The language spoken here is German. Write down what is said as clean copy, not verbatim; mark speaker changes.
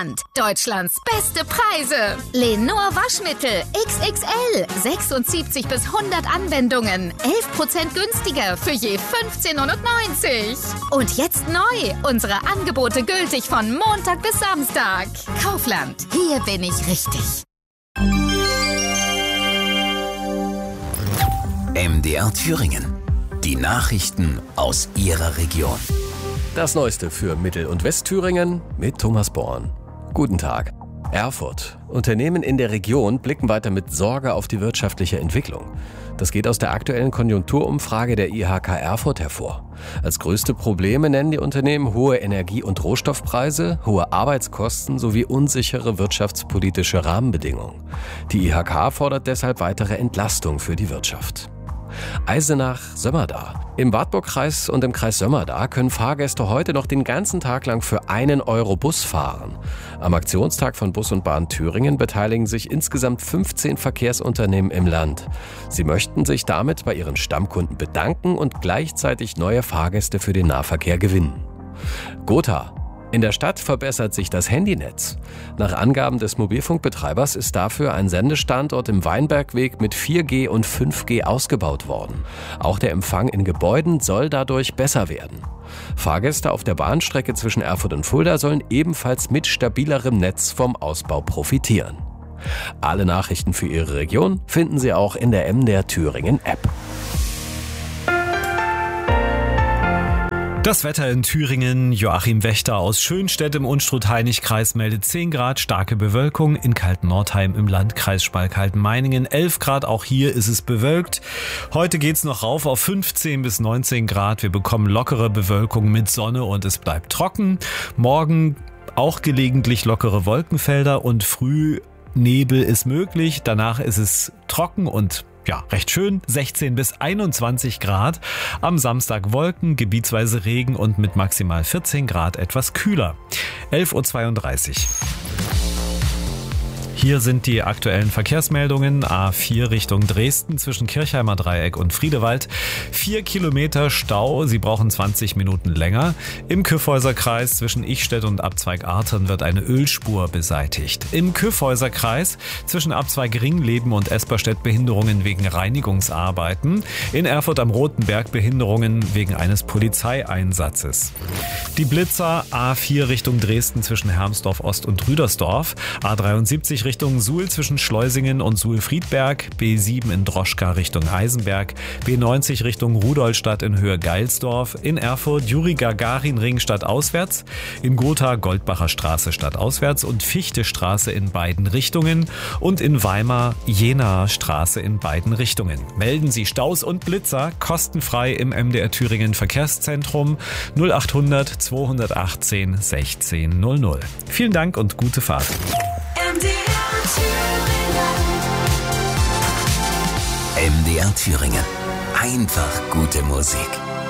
Speaker 1: Kaufland. Deutschlands beste Preise. Lenor Waschmittel XXL. 76 bis 100 Anwendungen. 11% günstiger für je 15,90 €. Und jetzt neu. Unsere Angebote gültig von Montag bis Samstag. Kaufland. Hier bin ich richtig.
Speaker 2: MDR Thüringen. Die Nachrichten aus Ihrer Region.
Speaker 3: Das Neueste für Mittel- und Westthüringen mit Thomas Born. Guten Tag. Erfurt. Unternehmen in der Region blicken weiter mit Sorge auf die wirtschaftliche Entwicklung. Das geht aus der aktuellen Konjunkturumfrage der IHK Erfurt hervor. Als größte Probleme nennen die Unternehmen hohe Energie- und Rohstoffpreise, hohe Arbeitskosten sowie unsichere wirtschaftspolitische Rahmenbedingungen. Die IHK fordert deshalb weitere Entlastung für die Wirtschaft. Eisenach-Sömmerda. Im Wartburgkreis und im Kreis Sömmerda können Fahrgäste heute noch den ganzen Tag lang für 1 € Bus fahren. Am Aktionstag von Bus und Bahn Thüringen beteiligen sich insgesamt 15 Verkehrsunternehmen im Land. Sie möchten sich damit bei ihren Stammkunden bedanken und gleichzeitig neue Fahrgäste für den Nahverkehr gewinnen. Gotha. In der Stadt verbessert sich das Handynetz. Nach Angaben des Mobilfunkbetreibers ist dafür ein Sendestandort im Weinbergweg mit 4G und 5G ausgebaut worden. Auch der Empfang in Gebäuden soll dadurch besser werden. Fahrgäste auf der Bahnstrecke zwischen Erfurt und Fulda sollen ebenfalls mit stabilerem Netz vom Ausbau profitieren. Alle Nachrichten für Ihre Region finden Sie auch in der MDR Thüringen App.
Speaker 4: Das Wetter in Thüringen. Joachim Wächter aus Schönstedt im Unstrut-Hainich-Kreis meldet 10 Grad, starke Bewölkung. In Kaltennordheim im Landkreis Spalkalten-Meiningen 11 Grad, auch hier ist es bewölkt. Heute geht's noch rauf auf 15 bis 19 Grad. Wir bekommen lockere Bewölkung mit Sonne und es bleibt trocken. Morgen auch gelegentlich lockere Wolkenfelder und Frühnebel ist möglich. Danach ist es trocken und recht schön, 16 bis 21 Grad. Am Samstag Wolken, gebietsweise Regen und mit maximal 14 Grad etwas kühler. 11:32 Uhr. Hier sind die aktuellen Verkehrsmeldungen. A4 Richtung Dresden zwischen Kirchheimer Dreieck und Friedewald. 4 Kilometer Stau, Sie brauchen 20 Minuten länger. Im Kyffhäuserkreis zwischen Ichstedt und Abzweig Artern wird eine Ölspur beseitigt. Im Kyffhäuserkreis zwischen Abzweig Ringleben und Esperstedt Behinderungen wegen Reinigungsarbeiten. In Erfurt am Roten Berg Behinderungen wegen eines Polizeieinsatzes. Die Blitzer A4 Richtung Dresden zwischen Hermsdorf Ost und Rüdersdorf. A73 Richtung Suhl zwischen Schleusingen und Suhl-Friedberg, B7 in Droschka Richtung Eisenberg, B90 Richtung Rudolstadt in Höhe Geilsdorf, in Erfurt Juri-Gagarin-Ring stadtauswärts, in Gotha Goldbacher Straße stadtauswärts und Fichtestraße in beiden Richtungen und in Weimar Jenaer Straße in beiden Richtungen. Melden Sie Staus und Blitzer kostenfrei im MDR Thüringen Verkehrszentrum 0800 218 1600. Vielen Dank und gute Fahrt.
Speaker 2: MDR Thüringen. Einfach gute Musik.